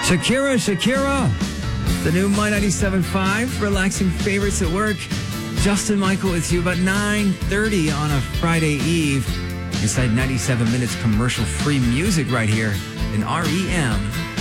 Shakira. The new My 97.5, relaxing favorites at work. Justin Michael with you about 9:30 on a Friday Eve. Inside 97 minutes commercial-free music right here in REM.